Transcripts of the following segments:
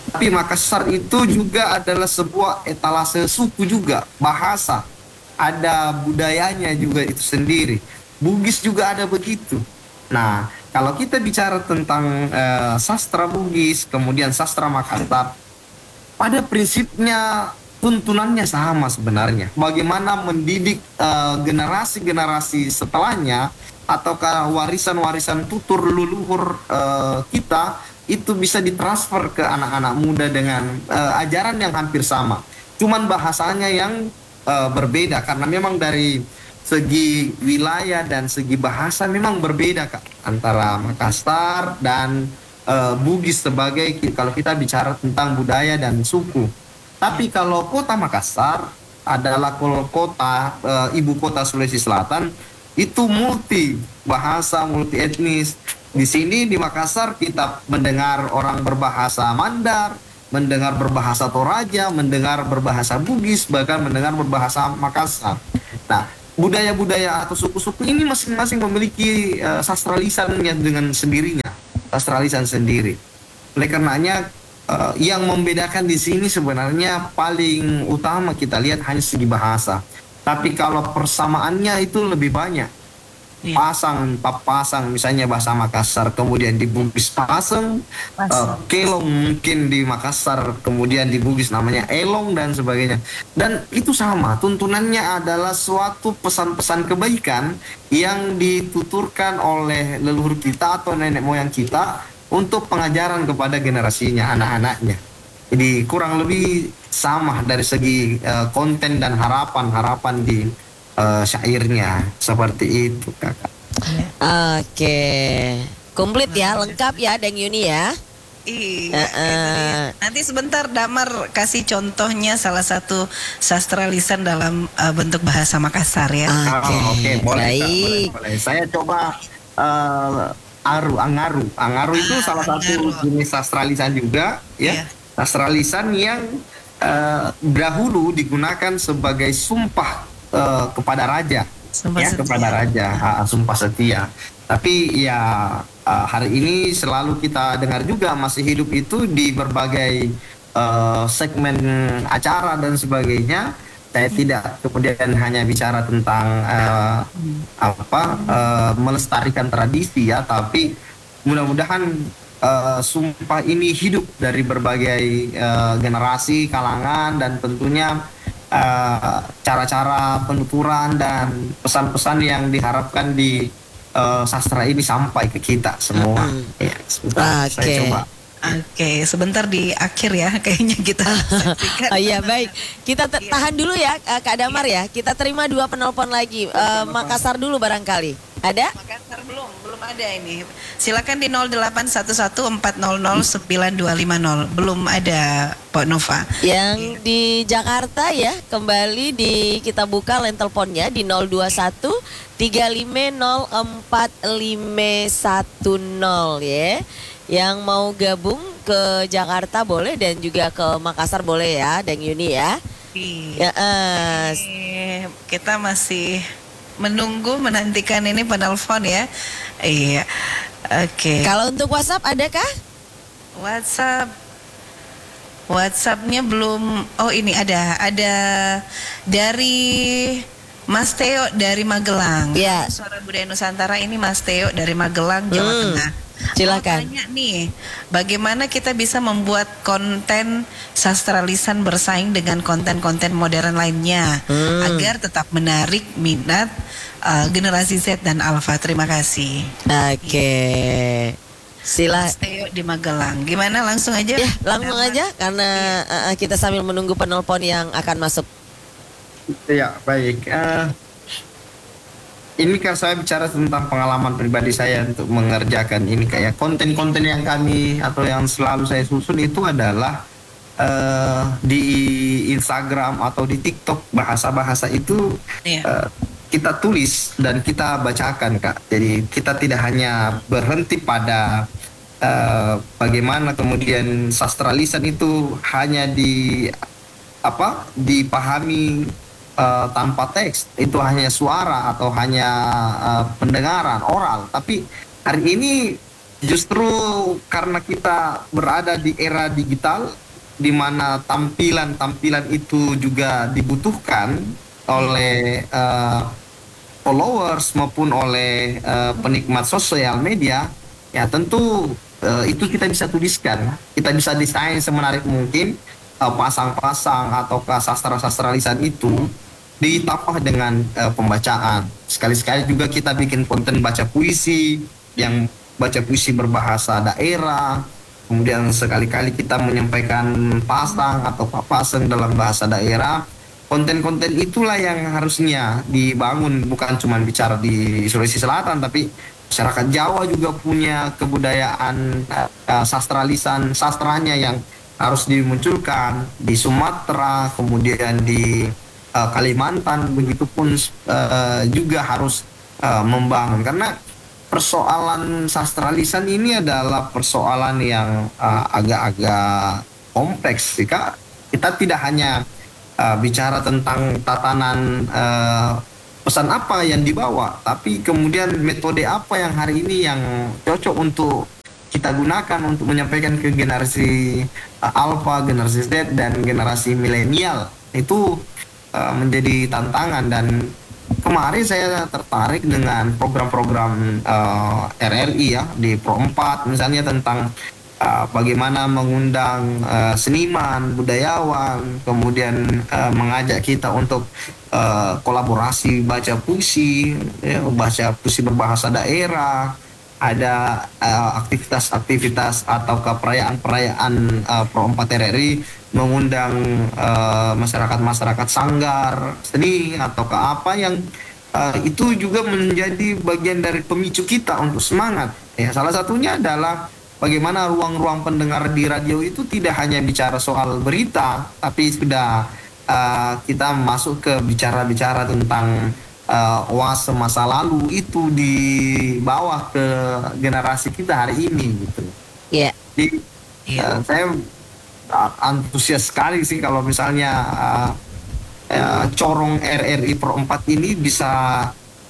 Tapi Makassar itu juga adalah sebuah etalase suku juga, bahasa. Ada budayanya juga itu sendiri. Bugis juga ada begitu. Nah, kalau kita bicara tentang sastra Bugis, kemudian sastra Makassar, pada prinsipnya tuntunannya sama sebenarnya. Bagaimana mendidik generasi-generasi setelahnya ataukah warisan-warisan tutur leluhur kita itu bisa ditransfer ke anak-anak muda dengan ajaran yang hampir sama. Cuman bahasanya yang berbeda karena memang dari segi wilayah dan segi bahasa memang berbeda Kak antara Makassar dan Bugis sebagai kalau kita bicara tentang budaya dan suku. Tapi kalau kota Makassar adalah kota ibu kota Sulawesi Selatan itu multi bahasa, multi etnis. Di sini di Makassar kita mendengar orang berbahasa Mandar, mendengar berbahasa Toraja, mendengar berbahasa Bugis, bahkan mendengar berbahasa Makassar. Nah, budaya-budaya atau suku-suku ini masing-masing memiliki sastra lisannya dengan sendirinya, sastra lisan sendiri. Oleh karenanya yang membedakan di sini sebenarnya paling utama kita lihat hanya segi bahasa. Tapi kalau persamaannya itu lebih banyak. Iya, Pasang, papasang, misalnya bahasa Makassar, kemudian di Bugis pasang, pasang. kelong mungkin di Makassar, kemudian di Bugis namanya elong dan sebagainya. Dan itu sama, tuntunannya adalah suatu pesan-pesan kebaikan yang dituturkan oleh leluhur kita atau nenek moyang kita untuk pengajaran kepada generasinya, anak-anaknya. Jadi kurang lebih sama dari segi konten dan harapan-harapan di syairnya seperti itu kakak. Iya. Oke. Komplit ya, Luar lengkap biasa. ya Deng Yuni ya. Iya, itu dia. Heeh. Nanti sebentar Damar kasih contohnya salah satu sastra lisan dalam bentuk bahasa Makassar ya. Oke, Oke, boleh kak, boleh, baik. boleh. Saya coba Angaru. Angaru itu salah satu Angaru. jenis sastra lisan juga, ya. Iya. Sastra lisan yang dahulu digunakan sebagai sumpah kepada raja, Sumpah ya, setia. kepada raja, sumpah setia. Tapi ya hari ini selalu kita dengar juga masih hidup itu di berbagai segmen acara dan sebagainya. Saya tidak kemudian hanya bicara tentang melestarikan tradisi ya, tapi mudah-mudahan sumpah ini hidup dari berbagai generasi, kalangan, dan tentunya cara-cara penuturan dan pesan-pesan yang diharapkan di sastra ini sampai ke kita semua. Mm-mm. Ya, sebentar saya Oke. coba. Oke, sebentar di akhir ya kayaknya kita saksikan. Oh iya baik, kita Iya. tahan dulu ya Kak Damar ya. Kita terima dua penelpon lagi. Makassar dulu barangkali. Ada? Makassar belum ada ini. Silakan di 0811400925. Belum ada Pak Nova. Yang di Jakarta ya, kembali kita buka line teleponnya di 021 3504510 ya. Yang mau gabung ke Jakarta boleh dan juga ke Makassar boleh ya, Deng Yuni ya. Ya, Kita masih menantikan ini penelpon ya. Iya. Oke. kalau untuk WhatsApp adakah? WhatsApp WhatsAppnya belum. Oh ini ada dari Mas Teo dari Magelang. Ya. Suara Budaya Nusantara ini Mas Teo dari Magelang, Jawa Tengah. Silakan. Mau tanya nih, bagaimana kita bisa membuat konten sastra lisan bersaing dengan konten-konten modern lainnya agar tetap menarik minat generasi Z dan Alpha. Terima kasih. Oke. Sila Mas Teo di Magelang. Gimana langsung aja? ya, langsung Damar? aja karena kita sambil menunggu penelpon yang akan masuk. Ya, baik. Ini kan saya bicara tentang pengalaman pribadi saya untuk mengerjakan ini kayak konten-konten yang kami atau yang selalu saya susun itu adalah di Instagram atau di TikTok bahasa-bahasa itu Iya. kita tulis dan kita bacakan Kak. Jadi kita tidak hanya berhenti pada bagaimana kemudian sastra lisan itu hanya dipahami tanpa teks, itu hanya suara atau hanya pendengaran oral. Tapi hari ini Justru karena kita berada di era digital, di mana tampilan-tampilan itu juga dibutuhkan oleh followers maupun oleh penikmat sosial media, ya tentu itu kita bisa tuliskan, kita bisa desain semenarik mungkin pasang-pasang atau sastra-sastra lisan itu ditambah dengan pembacaan. Sekali-sekali juga kita bikin konten baca puisi yang baca puisi berbahasa daerah. Kemudian sekali-kali kita menyampaikan pasang atau papasan dalam bahasa daerah. Konten-konten itulah yang harusnya dibangun, bukan cuma bicara di Sulawesi Selatan, tapi masyarakat Jawa juga punya kebudayaan sastra lisan sastranya yang harus dimunculkan di Sumatera, kemudian di Kalimantan, begitupun juga harus membangun, karena persoalan sastra lisan ini adalah persoalan yang agak-agak kompleks. Jika kita tidak hanya bicara tentang tatanan pesan apa yang dibawa, tapi kemudian metode apa yang hari ini yang cocok untuk kita gunakan untuk menyampaikan ke generasi Alpha, generasi Z, dan generasi milenial. Itu menjadi tantangan, dan kemarin saya tertarik dengan program-program RRI ya di Pro 4 misalnya, tentang bagaimana mengundang seniman, budayawan, kemudian mengajak kita untuk kolaborasi baca puisi, ya, baca puisi berbahasa daerah. Ada aktivitas-aktivitas atau perayaan-perayaan Pro 4 RRI mengundang masyarakat-masyarakat sanggar seni atau ke apa yang itu juga menjadi bagian dari pemicu kita untuk semangat. Ya, salah satunya adalah bagaimana ruang-ruang pendengar di radio itu tidak hanya bicara soal berita, tapi sudah kita masuk ke bicara-bicara tentang oase masa lalu itu di bawah ke generasi kita hari ini gitu. Iya. Jadi saya antusias sekali sih kalau misalnya corong RRI Pro 4 ini bisa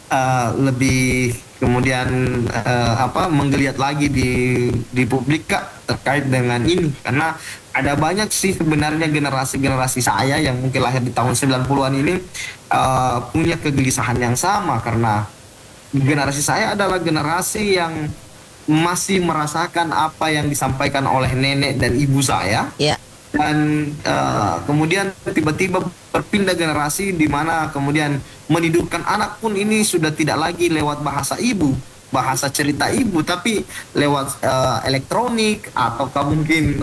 lebih kemudian menggeliat lagi di publik Kak, terkait dengan ini, karena ada banyak sih sebenarnya generasi saya yang mungkin lahir di tahun 90-an ini punya kegelisahan yang sama, karena generasi saya adalah generasi yang masih merasakan apa yang disampaikan oleh nenek dan ibu saya. Ya. Dan kemudian tiba-tiba berpindah generasi di mana kemudian menidurkan anak pun ini sudah tidak lagi lewat bahasa ibu, bahasa cerita ibu, tapi lewat elektronik, ataukah mungkin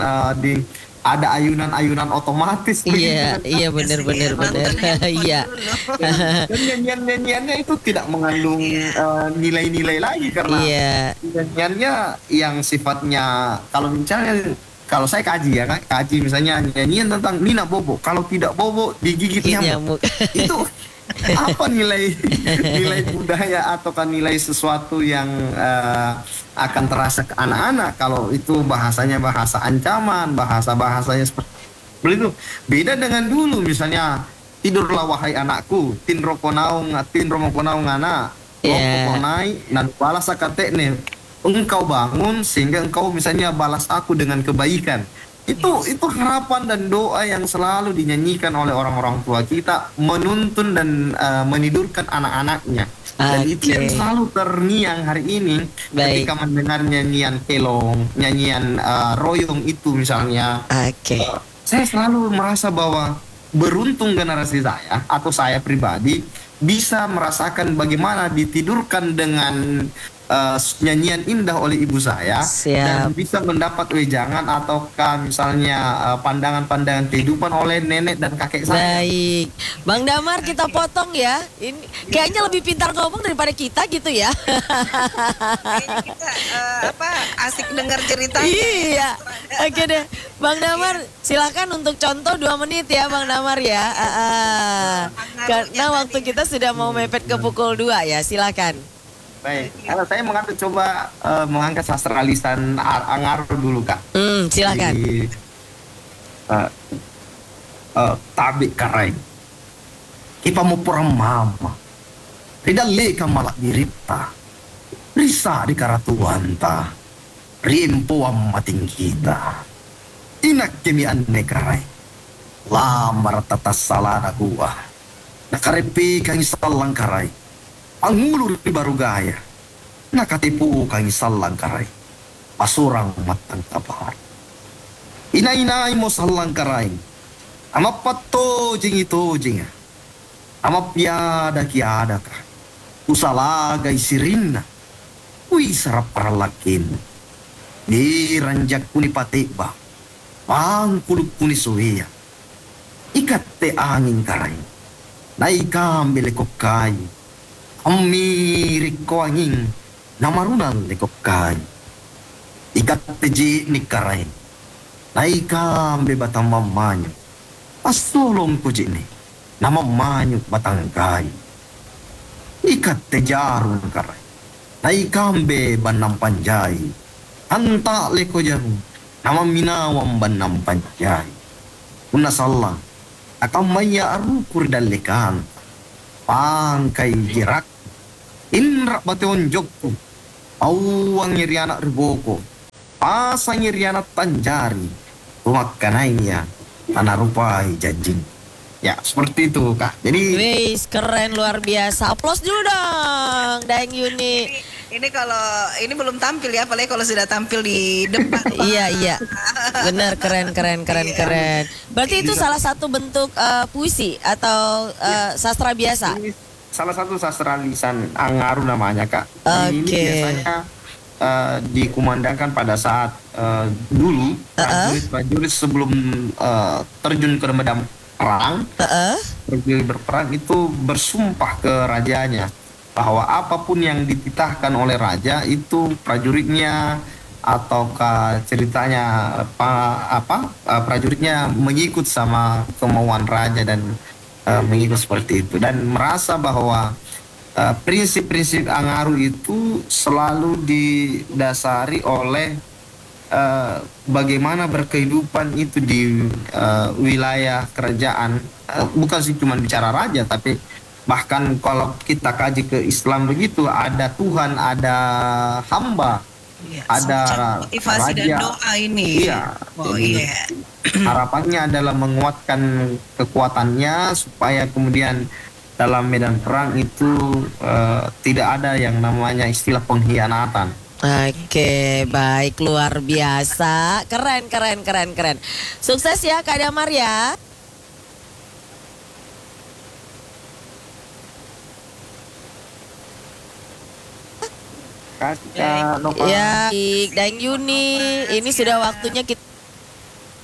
ada ayunan-ayunan otomatis. Iya, iya benar-benar benar. Iya. Dan nyanyian-nyanyiannya itu tidak mengandung nilai-nilai lagi, karena nyanyiannya yang sifatnya, kalau saya kaji ya kan, kaji misalnya nyanyian tentang Nina Bobo, kalau tidak bobo digigit nyamuk. Itu apa nilai budaya ataukah nilai sesuatu yang akan terasa ke anak-anak kalau itu bahasanya bahasa ancaman, bahasanya seperti itu. Beda dengan dulu misalnya, tidurlah wahai anakku, tin romokonaung anak, rokokonai nan balas akatekne, engkau bangun sehingga engkau misalnya balas aku dengan kebaikan. Itu harapan dan doa yang selalu dinyanyikan oleh orang-orang tua kita, menuntun dan menidurkan anak-anaknya. Dan itu yang selalu terngiang hari ini ketika mendengar nyanyian kelong, nyanyian royong itu misalnya. Saya selalu merasa bahwa beruntung generasi saya atau saya pribadi bisa merasakan bagaimana ditidurkan dengan nyanyian indah oleh ibu saya. Dan bisa mendapat wejangan ataukah misalnya pandangan-pandangan kehidupan oleh nenek dan kakek saya. Baik, Bang Damar, kita potong ya. Ini kayaknya lebih pintar ngomong daripada kita gitu ya. Kayaknya kita asik dengar ceritanya. Iya. Oke deh, Bang Damar, silakan untuk contoh 2 menit ya, Bang Damar ya. Karena waktu kita sudah mau mepet ke pukul 2 ya, silakan. Baik, saya mengangkat sastra lisan Angar dulu Kak. Silakan. Tabi karai. Ipa mo mama. Tidak leka malak diripta. Risa di karatuanta. rimpo mating kita. Inak kemi anne karai. Lamar tatas salada gua. Nakarepi kang salang karai. Angulur di baru gaya. Nakatipu kang salang karai. Pasurang matang kabar. Ina-inay mo salang karai. Amapato jing ito jing. Amapyada kiada ka. Usalagay sirinna. Uy sarap para lakin. Di ranjak kuni patiba. Pangkulog kuni suhiya. Ikat te angin karay. Naikam lekop kayo. Amirik ko angin. Namarunan lekop kayo. Ikat te ji ni karay. Naikam batang mamanyo. Pasulong ko ji ni. Namamanyo batang kayo. Ikat te jarun karay. Naikambe banam panjay. Anta leko jarum. Nama minawam banam panjay. Una salang. Akam maya arukur dalekan. Pangkay jirak. Inrak bation jokku. Awang ngirianak riboko. Pasang ngirianak tanjari. Tumakkanainya. Tanah rupai janjing. Ya seperti itu Kak. Jadi Wis keren luar biasa. Aplaus dulu dong, Daeng Yuni. Ini kalau ini belum tampil ya, apalagi kalau sudah tampil di depan. Iya. Benar keren. Berarti itu salah satu bentuk puisi atau sastra biasa. ini salah satu sastra lisan Angaru namanya Kak. Ini Oke. biasanya dikumandangkan pada saat dulu prajurit sebelum terjun ke medan perang, prajurit berperang itu bersumpah ke rajanya bahwa apapun yang dititahkan oleh raja itu prajuritnya ataukah ceritanya prajuritnya mengikut sama kemauan raja dan mengikut seperti itu dan merasa bahwa prinsip-prinsip Angaru itu selalu didasari oleh bagaimana berkehidupan itu di wilayah kerajaan, bukan sih cuma bicara raja tapi bahkan kalau kita kaji ke Islam begitu ada Tuhan, ada hamba, Iya, ada motivasi dan raja. doa ini. Iya. Oh Jadi, iya. harapannya adalah menguatkan kekuatannya supaya kemudian dalam medan perang itu tidak ada yang namanya istilah pengkhianatan. Oke, baik luar biasa. Keren. Sukses ya Kak Damar ya. Kak Nova. Ya, Daeng Yuni, ini sudah waktunya kita